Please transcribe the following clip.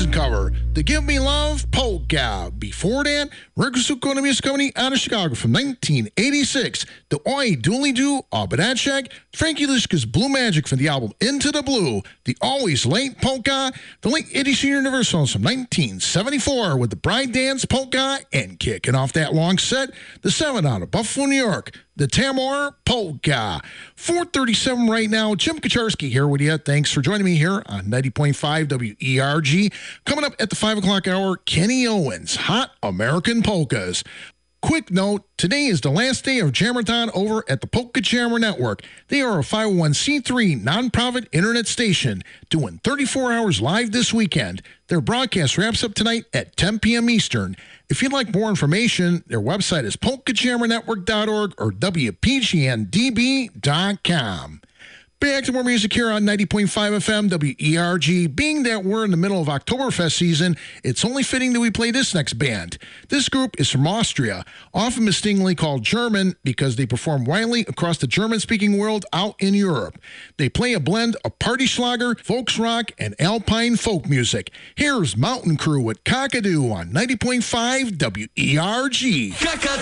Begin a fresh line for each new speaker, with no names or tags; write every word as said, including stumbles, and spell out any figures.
Jackson cover, the Give Me Love polka. Before that, Record Store Music Company out of Chicago from nineteen eighty-six, the Oi Dooley Doo, Abadachek, Frankie Lishka's Blue Magic from the album Into the Blue, the Always Late polka, the late eighties Senior Universals from nineteen seventy-four with the Bride Dance polka, and kicking off that long set, the seven out of Buffalo, New York, the Tamor polka. four thirty-seven right now. Jim Kacharski here with you. Thanks for joining me here on ninety point five W E R G. Coming up at the five o'clock hour, Kenny Owens, Hot American Polkas. Quick note, today is the last day of Jammerthon over at the Polka Jammer Network. They are a five oh one c three nonprofit internet station doing thirty-four hours live this weekend. Their broadcast wraps up tonight at ten p.m. Eastern. If you'd like more information, their website is polka jammer network dot org or W P G N D B dot com. Back to more music here on ninety point five F M W E R G. Being that we're in the middle of Oktoberfest season, it's only fitting that we play this next band. This group is from Austria, often mistakenly called German because they perform widely across the German-speaking world out in Europe. They play a blend of party schlager, folksrock, and alpine folk music. Here's Mountain Crew with Cockadoo on ninety point five W E R G.